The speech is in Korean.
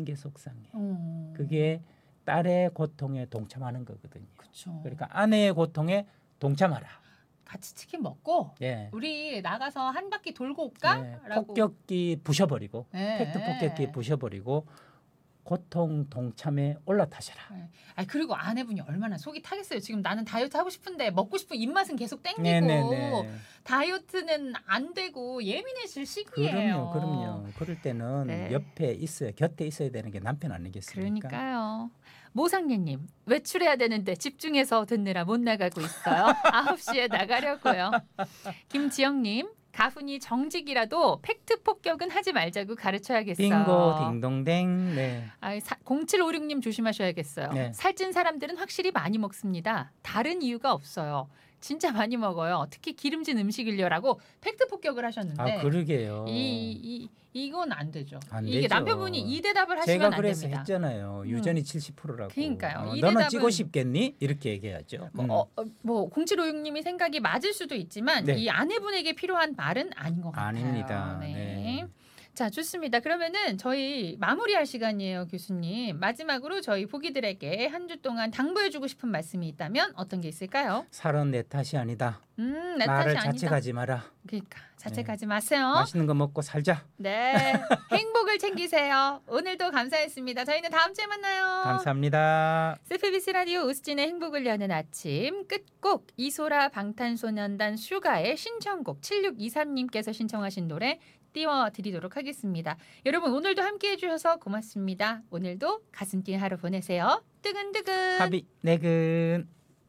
게 속상해. 그게 딸의 고통에 동참하는 거거든요. 그쵸. 그러니까 아내의 고통에 동참하라. 같이 치킨 먹고 예. 우리 나가서 한 바퀴 돌고 올까? 예. 라고. 폭격기 부셔버리고 예. 팩트 폭격기 부셔버리고 고통 동참에 올라타셔라. 네. 아니, 그리고 아내분이 얼마나 속이 타겠어요. 지금 나는 다이어트 하고 싶은데 먹고 싶은 입맛은 계속 땡기고 네네네. 다이어트는 안 되고 예민해질 시기예요. 그럼요. 그럴 때는 네. 옆에 있어야 곁에 있어야 되는 게 남편 아니겠습니까? 그러니까요. 모상례님 외출해야 되는데 집중해서 듣느라 못 나가고 있어요. 9시에 나가려고요. 김지영님 가훈이 정직이라도 팩트 폭격은 하지 말자고 가르쳐야겠어요. 빙고 딩동댕. 네. 0756님 조심하셔야겠어요. 네. 살찐 사람들은 확실히 많이 먹습니다. 다른 이유가 없어요. 진짜 많이 먹어요. 특히 기름진 음식을요라고 팩트 폭격을 하셨는데 아 그러게요. 이건 안 되죠. 안 이게 되죠. 남편분이 이 대답을 하시면 제가 안 그래서 됩니다. 했잖아요. 유전이 70%라고. 그러니까요. 이 너는 대답은- 찌고 싶겠니? 이렇게 얘기하죠. 0756님이 생각이 맞을 수도 있지만 네. 이 아내분에게 필요한 말은 아닌 것 같아요. 아닙니다. 네. 자, 좋습니다. 그러면은 저희 마무리할 시간이에요, 교수님. 마지막으로 저희 보기들에게 한 주 동안 당부해주고 싶은 말씀이 있다면 어떤 게 있을까요? 살은 내 탓이 아니다. 내 나를 탓이 아니다. 자책하지 마라. 그러니까 자책하지 마세요. 맛있는 거 먹고 살자. 네, 행복을 챙기세요. 오늘도 감사했습니다. 저희는 다음 주에 만나요. 감사합니다. CFBC 라디오 우스진의 행복을 여는 아침 끝곡 이소라 방탄소년단 슈가의 신청곡 7623님께서 신청하신 노래 띄워드리도록 하겠습니다. 여러분 오늘도 함께해 주셔서 고맙습니다. 오늘도 가슴 뛰는 하루 보내세요. 뜨근뜨근. 합의 내근.